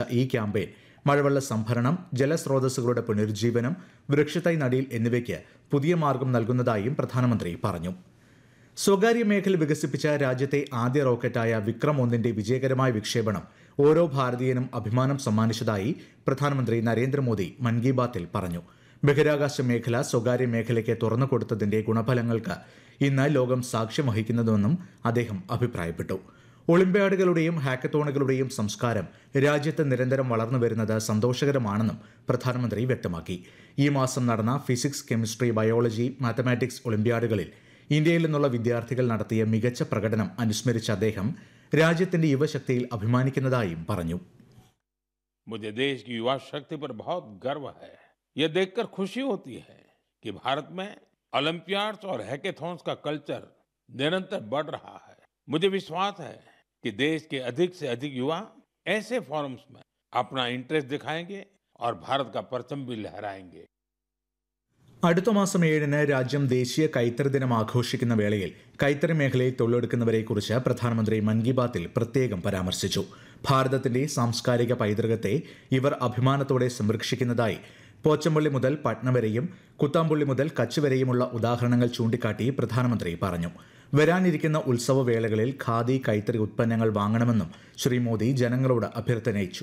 ഈ ക്യാമ്പയിൻ മഴവെള്ള സംഭരണം, ജലസ്രോതസ്സുകളുടെ പുനരുജ്ജീവനം, വൃക്ഷത്തൈ നടീൽ എന്നിവയ്ക്ക് പുതിയ മാർഗം നൽകുന്നതായും പ്രധാനമന്ത്രി പറഞ്ഞു. സ്വകാര്യ മേഖല വികസിപ്പിച്ച രാജ്യത്തെ ആദ്യ റോക്കറ്റായ വിക്രം 1ന്റെ വിജയകരമായ വിക്ഷേപണം ഓരോ ഭാരതീയനും അഭിമാനം സമ്മാനിച്ചതായി പ്രധാനമന്ത്രി നരേന്ദ്രമോദി മൻ കി ബാത്തിൽ പറഞ്ഞു. ബഹിരാകാശ മേഖല സ്വകാര്യ മേഖലയ്ക്ക് തുറന്നുകൊടുത്തതിന്റെ ഗുണഫലങ്ങൾക്ക് ഇന്ന് ലോകം സാക്ഷ്യം വഹിക്കുന്നതെന്നും അദ്ദേഹം അഭിപ്രായപ്പെട്ടു. ഒളിമ്പ്യാഡുകളുടെയും ഹാക്കത്തോണുകളുടെയും സംസ്കാരം രാജ്യത്ത് നിരന്തരം വളർന്നുവരുന്നത് സന്തോഷകരമാണെന്നും പ്രധാനമന്ത്രി വ്യക്തമാക്കി. ഈ മാസം നടന്ന ഫിസിക്സ്, കെമിസ്ട്രി, ബയോളജി, മാത്തമാറ്റിക്സ് ഒളിമ്പ്യാഡുകളിൽ ഇന്ത്യയിൽ നിന്നുള്ള വിദ്യാർത്ഥികൾ നടത്തിയ മികച്ച പ്രകടനം അനുസ്മരിച്ച അദ്ദേഹം രാജ്യത്തിന്റെ യുവശക്തിയിൽ അഭിമാനിക്കുന്നതായും പറഞ്ഞു. मुझे देश की युवा शक्ति पर बहुत गर्व है। यह देखकर खुशी होती है कि भारत में ओलंपियाड्स और हैकेथॉन्स का कल्चर निरंतर बढ़ रहा है। मुझे विश्वास है कि देश के अधिक से अधिक युवा ऐसे फोरम्स में अपना इंटरेस्ट दिखाएंगे और भारत का परचम भी लहराएंगे. അടുത്ത മാസം 7-ന് രാജ്യം ദേശീയ കൈത്തറി ദിനം ആഘോഷിക്കുന്ന വേളയിൽ കൈത്തറി മേഖലയിൽ തൊഴിലെടുക്കുന്നവരെക്കുറിച്ച് പ്രധാനമന്ത്രി മൻ കി ബാത്തിൽ പ്രത്യേകം പരാമർശിച്ചു. ഭാരതത്തിന്റെ സാംസ്കാരിക പൈതൃകത്തെ ഇവർ അഭിമാനത്തോടെ സംരക്ഷിക്കുന്നതായി പോച്ചമ്പള്ളി മുതൽ പട്ന വരെയും കുത്താമ്പുള്ളി മുതൽ കച്ച് വരെയുമുള്ള ഉദാഹരണങ്ങൾ ചൂണ്ടിക്കാട്ടി പ്രധാനമന്ത്രി പറഞ്ഞു. വരാനിരിക്കുന്ന ഉത്സവവേളകളിൽ ഖാദി, കൈത്തറി ഉത്പന്നങ്ങൾ വാങ്ങണമെന്നും ശ്രീ മോദി ജനങ്ങളോട് അഭ്യർത്ഥനയിച്ചു.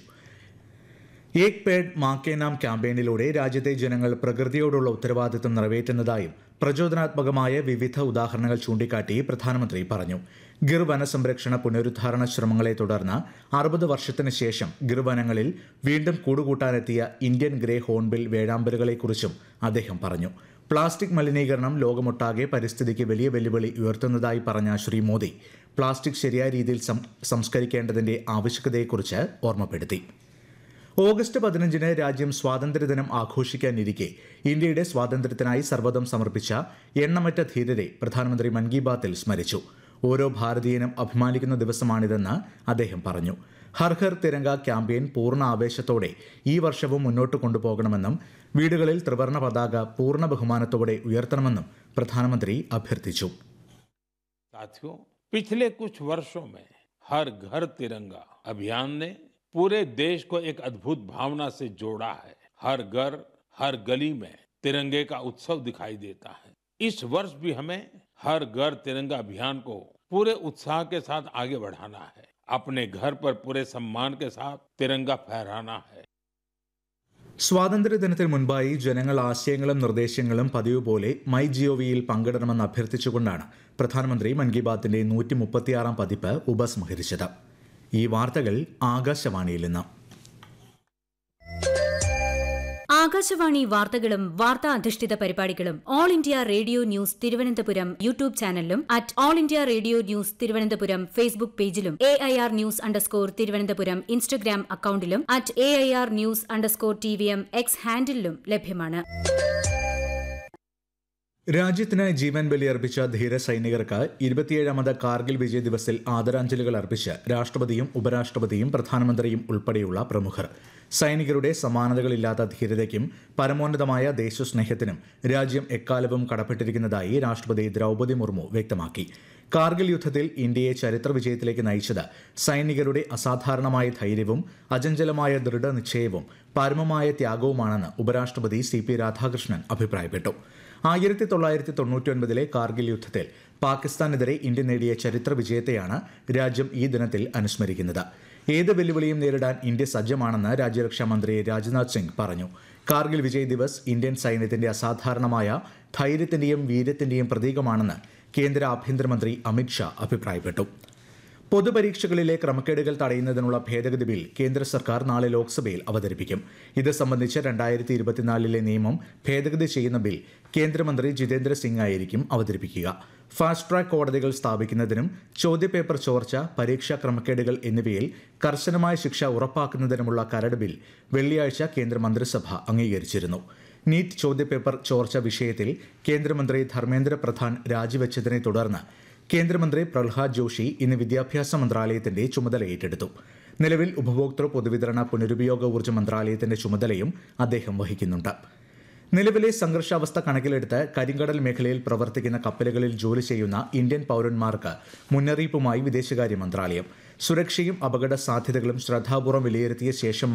ഏക് പേഡ് മാ കെ നാം ക്യാമ്പയിനിലൂടെ രാജ്യത്തെ ജനങ്ങൾ പ്രകൃതിയോടുള്ള ഉത്തരവാദിത്തം നിറവേറ്റുന്നതായും പ്രചോദനാത്മകമായ വിവിധ ഉദാഹരണങ്ങൾ ചൂണ്ടിക്കാട്ടി പ്രധാനമന്ത്രി പറഞ്ഞു. ഗിർ വനസംരക്ഷണ പുനരുദ്ധാരണ ശ്രമങ്ങളെ തുടർന്ന് 60 വർഷത്തിന് ശേഷം ഗിർ വനങ്ങളിൽ വീണ്ടും കൂടുകൂട്ടാനെത്തിയ ഇന്ത്യൻ ഗ്രേ ഹോൺബിൽ വേഴാമ്പലുകളെക്കുറിച്ചും അദ്ദേഹം പറഞ്ഞു. പ്ലാസ്റ്റിക് മലിനീകരണം ലോകമൊട്ടാകെ പരിസ്ഥിതിക്ക് വലിയ വെല്ലുവിളി ഉയർത്തുന്നതായി പറഞ്ഞ ശ്രീ മോദി പ്ലാസ്റ്റിക് ശരിയായ രീതിയിൽ സംസ്കരിക്കേണ്ടതിന്റെ ആവശ്യകതയെക്കുറിച്ച് ഓർമ്മപ്പെടുത്തി. ഓഗസ്റ്റ് 15-ന് രാജ്യം സ്വാതന്ത്ര്യദിനം ആഘോഷിക്കാനിരിക്കെ ഇന്ത്യയുടെ സ്വാതന്ത്ര്യത്തിനായി സർവ്വതം സമർപ്പിച്ച എണ്ണമറ്റ ധീരരെ പ്രധാനമന്ത്രി മൻ കി ബാത്തിൽ സ്മരിച്ചു. ഓരോ ഭാരതീയനും അഭിമാനിക്കുന്ന ദിവസമാണിതെന്ന് അദ്ദേഹം പറഞ്ഞു. ഹർ ഘർ തിരങ്ക ക്യാമ്പയിൻ പൂർണ്ണ ആവേശത്തോടെ ഈ വർഷവും മുന്നോട്ട് കൊണ്ടുപോകണമെന്നും വീടുകളിൽ ത്രിവർണ്ണ പതാക പൂർണ്ണ ബഹുമാനത്തോടെ ഉയർത്തണമെന്നും പ്രധാനമന്ത്രി അഭ്യർത്ഥിച്ചു. पिछले कुछ वर्षों में हर घर तिरंगा अभियान ने पूरे देश को एक अद्भुत भावना से जोड़ा है. हर घर, हर गली में तिरंगे का उत्सव दिखाई देता है. इस वर्ष भी हमें हर घर तिरंगा अभियान को पूरे उत्साह के साथ आगे बढ़ाना है. अपने घर पर पूरे सम्मान के साथ तिरंगा फहराना है. സ്വാതന്ത്ര്യദിനത്തിന് മുൻപായി ജനങ്ങൾ ആശയങ്ങളും നിർദ്ദേശങ്ങളും പതിവ് പോലെ മൈ ജിഒവിയിൽ പങ്കിടണമെന്ന് അഭ്യർത്ഥിച്ചുകൊണ്ടാണ് പ്രധാനമന്ത്രി മൻ കി ബാത്തിന്റെ 136-ാം പതിപ്പ് ഉപസംഹരിച്ചത്. ഈ വാർത്തകൾ ആകാശവാണിയിൽ നിന്ന്. ആകാശവാണി വാർത്തകളും വാർത്താ അധിഷ്ഠിത പരിപാടികളും all India radio news Thiruvananthapuram YouTube ചാനലിലും all India radio news Thiruvananthapuram Facebook പേജിലും AIR ന്യൂസ് _തിരുവനന്തപുരം ഇൻസ്റ്റഗ്രാം അക്കൌണ്ടിലും AIR ന്യൂസ് _TVM X ഹാൻഡിലും ലഭ്യമാണ്. രാജ്യത്തിന് ജീവൻ ബലിയർപ്പിച്ച ധീര സൈനികർക്ക് 27ാമത് കാർഗിൽ വിജയ് ദിവസിൽ ആദരാഞ്ജലികൾ അർപ്പിച്ച് രാഷ്ട്രപതിയും ഉപരാഷ്ട്രപതിയും പ്രധാനമന്ത്രിയും ഉൾപ്പെടെയുള്ള പ്രമുഖർ. സൈനികരുടെ സമാനതകളില്ലാത്ത ധീരതയ്ക്കും പരമോന്നതമായ ദേശസ്നേഹത്തിനും രാജ്യം എക്കാലവും കടപ്പെട്ടിരിക്കുന്നതായി രാഷ്ട്രപതി ദ്രൗപദി മുർമു വ്യക്തമാക്കി. കാർഗിൽ യുദ്ധത്തിൽ ഇന്ത്യയെ ചരിത്ര വിജയത്തിലേക്ക് നയിച്ചത് സൈനികരുടെ അസാധാരണമായ ധൈര്യവും അചഞ്ചലമായ ദൃഢനിശ്ചയവും പരമമായ ത്യാഗവുമാണെന്ന് ഉപരാഷ്ട്രപതി CP രാധാകൃഷ്ണൻ അഭിപ്രായപ്പെട്ടു. 1999-ലെ കാർഗിൽ യുദ്ധത്തിൽ പാകിസ്ഥാനെതിരെ ഇന്ത്യ നേടിയ ചരിത്ര വിജയത്തെയാണ് രാജ്യം ഈ ദിനത്തിൽ അനുസ്മരിക്കുന്നത്. ഏത് വെല്ലുവിളിയും നേരിടാൻ ഇന്ത്യ സജ്ജമാണെന്ന് രാജ്യരക്ഷാ മന്ത്രി രാജ്നാഥ് സിംഗ് പറഞ്ഞു. കാർഗിൽ വിജയ് ദിവസ് ഇന്ത്യൻ സൈന്യത്തിന്റെ അസാധാരണമായ ധൈര്യത്തിന്റെയും വീര്യത്തിന്റെയും പ്രതീകമാണെന്ന് കേന്ദ്ര ആഭ്യന്തരമന്ത്രി അമിത് ഷാ അഭിപ്രായപ്പെട്ടു. പൊതുപരീക്ഷകളിലെ ക്രമക്കേടുകൾ തടയുന്നതിനുള്ള ഭേദഗതി ബിൽ കേന്ദ്ര സർക്കാർ നാളെ ലോക്സഭയിൽ അവതരിപ്പിക്കും. ഇത് സംബന്ധിച്ച് 2024-ലെ നിയമം ഭേദഗതി ചെയ്യുന്ന ബിൽ കേന്ദ്രമന്ത്രി ജിതേന്ദ്ര സിംഗ് ആയിരിക്കും അവതരിപ്പിക്കുക. ഫാസ്റ്റ് ട്രാക്ക് കോടതികൾ സ്ഥാപിക്കുന്നതിനും ചോദ്യപേപ്പർ ചോർച്ച, പരീക്ഷാ ക്രമക്കേടുകൾ എന്നിവയിൽ കർശനമായ ശിക്ഷ ഉറപ്പാക്കുന്നതിനുമുള്ള കരട് ബിൽ വെള്ളിയാഴ്ച കേന്ദ്ര മന്ത്രിസഭ അംഗീകരിച്ചിരുന്നു. നീറ്റ് ചോദ്യപേപ്പർ ചോർച്ച വിഷയത്തിൽ കേന്ദ്രമന്ത്രി ധർമ്മേന്ദ്ര പ്രധാൻ രാജിവെച്ചതിനെ തുടർന്ന് കേന്ദ്രമന്ത്രി പ്രഹ്ലാദ് ജോഷി ഇന്ന് വിദ്യാഭ്യാസ മന്ത്രാലയത്തിന്റെ ചുമതല ഏറ്റെടുത്തു. നിലവിൽ ഉപഭോക്തൃ പൊതുവിതരണ പുനരുപയോഗ ഊർജ്ജ മന്ത്രാലയത്തിന്റെ ചുമതലയും അദ്ദേഹം വഹിക്കുന്നുണ്ട്. നിലവിലെ സംഘർഷാവസ്ഥ കണക്കിലെടുത്ത് കരിങ്കടൽ മേഖലയിൽ പ്രവർത്തിക്കുന്ന കപ്പലുകളിൽ ജോലി ചെയ്യുന്ന ഇന്ത്യൻ പൌരന്മാർക്ക് മുന്നറിയിപ്പുമായി വിദേശകാര്യ മന്ത്രാലയം സുരക്ഷയും അപകട സാധ്യതകളും ശ്രദ്ധാപൂർവ്വം വിലയിരുത്തിയ ശേഷം